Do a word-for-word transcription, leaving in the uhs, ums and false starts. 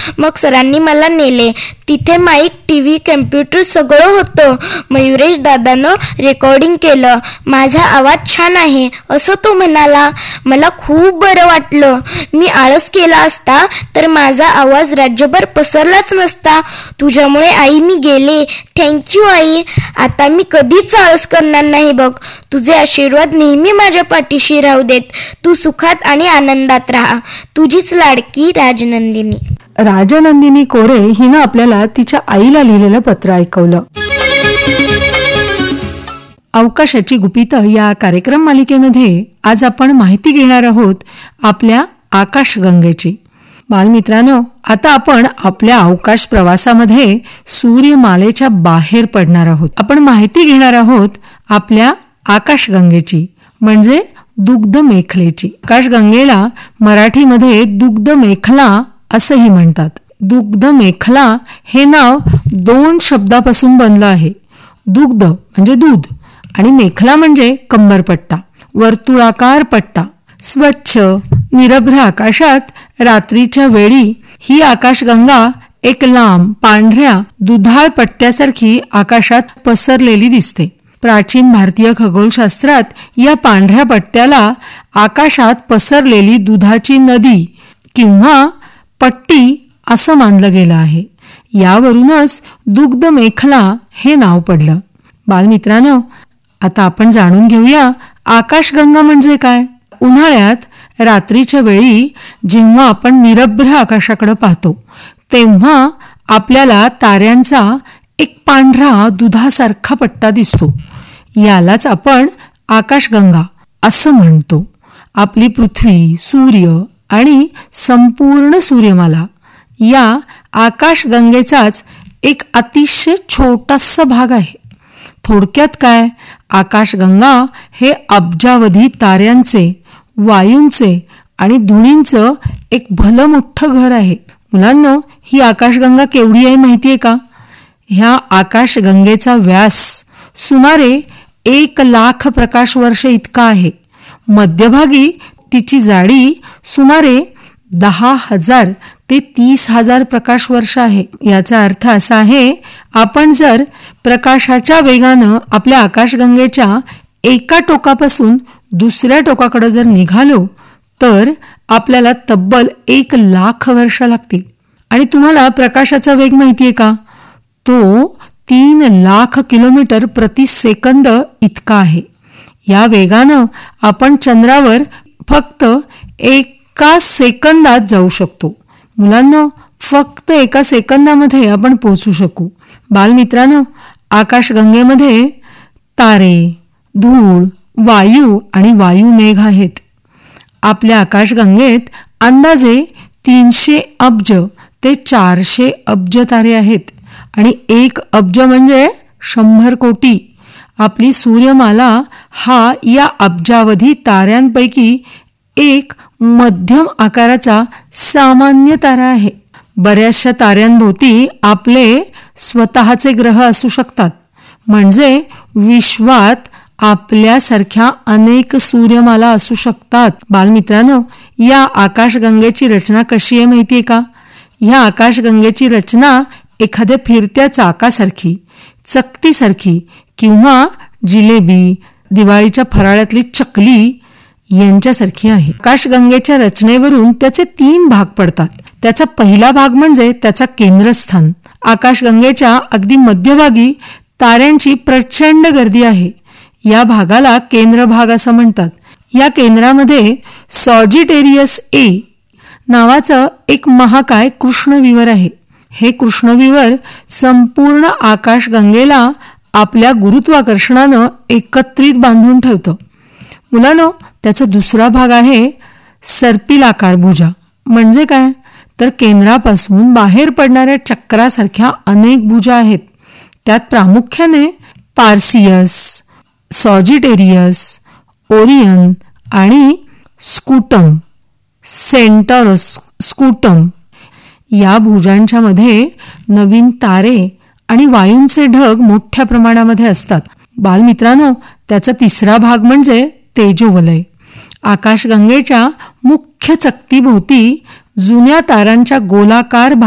मग सरांनी मला नेले. तिथे माईक, टी व्ही, कम्प्युटर सगळं होतं. मयुरेश दादानं रेकॉर्डिंग केलं. माझा आवाज छान आहे असं तो म्हणाला. मला खूप बरं वाटलं. मी आळस केला असता तर माझा आवाज राज्यभर पसरलाच नसता. तुझ्यामुळे आई मी गेले. थँक्यू आई. आता मी कधीच आळस करणार नाही बघ. तुझे आशीर्वाद नेहमी माझ्या पाठीशी राहू देत. तू सुखात आणि आनंदात राहा. तुझीच लाडकी राजनंदिनी. राजनंदिनी कोरे हिनं आपल्याला तिच्या आईला लिहिलेलं पत्र ऐकवलं. अवकाशाची गुपितं या कार्यक्रम मालिकेमध्ये आज आपण माहिती घेणार आहोत आपल्या आकाशगंगेची. बालमित्रांनो, आता आपण आपल्या अवकाश प्रवासामध्ये सूर्यमालेच्या बाहेर पडणार आहोत. आपण माहिती घेणार आहोत आपल्या आकाशगंगेची, म्हणजे दुग्ध मेखलेची. आकाशगंगेला मराठीमध्ये दुग्ध मेखला असंही म्हणतात. दुग्ध मेखला हे नाव दोन शब्दापासून बनलं आहे. दुग्ध म्हणजे दूध आणि मेखला म्हणजे कंबरपट्टा, वर्तुळाकार पट्टा. स्वच्छ निरभ्र आकाशात रात्रीच्या वेळी ही आकाशगंगा एक लांब पांढऱ्या दुधाळ पट्ट्यासारखी आकाशात पसरलेली दिसते. प्राचीन भारतीय खगोलशास्त्रात या पांढऱ्या पट्ट्याला आकाशात पसरलेली दुधाची नदी किंवा पट्टी असं मानलं गेलं आहे. यावरूनच दुग्ध मेखला हे नाव पडलं. बालमित्रांनो, आता आपण जाणून घेऊया आकाशगंगा म्हणजे काय. उन्हाळ्यात रात्रीच्या वेळी जेव्हा आपण निरभ्र आकाशाकडे पाहतो तेव्हा आपल्याला ताऱ्यांचा एक पांढरा दुधासारखा पट्टा दिसतो. यालाच आपण आकाशगंगा असं म्हणतो. आपली पृथ्वी, सूर्य आणि संपूर्ण सूर्यमाला या आकाशगंगेचाच एक अतिशय छोटासा भाग आहे. थोडक्यात काय, आकाशगंगा हे अब्जावधी ताऱ्यांचे, वायूंचे आणि धुळींचं एक भलं मोठं घर आहे. मुलांनो, ही आकाशगंगा केवढी आहे माहिती आहे का? ह्या आकाशगंगेचा व्यास सुमारे एक लाख प्रकाश वर्ष इतका आहे. मध्यभागी तिची जाडी सुमारे दहा हजार ते तीस हजार प्रकाश वर्ष आहे. याचा अर्थ असा आहे, आपण जर प्रकाशाच्या वेगानं आपल्या आकाशगंगेच्या एका टोकापासून दुसऱ्या टोकाकडे जर निघालो तर आपल्याला तब्बल एक लाख वर्ष लागतील. आणि तुम्हाला प्रकाशाचा वेग माहिती आहे का? तो तीन लाख किलोमीटर प्रति सेकंद इतका आहे. या वेगानं आपण चंद्रावर फक्त एका सेकंदात जाऊ शकतो. मुलांनो, फक्त एका सेकंदामध्ये आपण पोहोचू शकू. बालमित्रांनो, आकाशगंगेमध्ये तारे, धूळ, वायू आणि वायुमेघ आहेत. आपल्या आकाशगंगेत अंदाजे तीनशे अब्ज ते चारशे अब्ज तारे आहेत आणि एक अब्ज म्हणजे शंभर कोटी. आपली सूर्यमाला हा या अब्जावधी ताऱ्यांपैकी एक मध्यम आकाराचा सामान्य तारा आहे. बऱ्याचशा ताऱ्यांभोवती आपले स्वतःचे ग्रह असू शकतात. म्हणजे विश्वात आपल्यासारख्या अनेक सूर्यमाला असू शकतात. बालमित्रांनो, या आकाशगंगेची रचना कशी आहे माहिती आहे का? ह्या आकाशगंगेची रचना एखाद्या फिरत्या चाकासारखी, चकतीसारखी किंवा जिलेबी, दिवाळीच्या फराळातली चकली यांच्यासारखी आहे. आकाशगंगेच्या रचनेवरून त्याचे तीन भाग पडतात. त्याचा पहिला भाग म्हणजे त्याचा केंद्रस्थान. आकाशगंगेच्या अगदी मध्यभागी ताऱ्यांची प्रचंड गर्दी आहे. या भागाला केंद्र भाग असं म्हणतात. या केंद्रामध्ये सॉजिटेरियस ए नावाचं एक महाकाय कृष्णविवर आहे. हे कृष्णविवर संपूर्ण आकाशगंगेला आपल्या गुरुत्वाकर्षणानं एकत्रित बांधून ठेवतं. मुलांनो, त्याचा दुसरा भाग आहे सर्पिलाकार भुजा. म्हणजे काय, तर केंद्रापासून बाहेर पडणाऱ्या चक्रासारख्या अनेक भुजा आहेत. त्यात प्रामुख्याने पार्सियस, सॉजिटेरियस, ओरियन आणि स्कूटम, सेंटॉरस स्कूटम या भुजांच्या मध्ये नवीन तारे आणि वायूंचे ढग मोठ्या प्रमाणामध्ये असतात. बालमित्रांनो, त्याचा तिसरा भाग म्हणजे तेजोवलय. आकाशगंगेच्या मुख्य चकतीभोवती जुन्या तारांच्या गोलाकार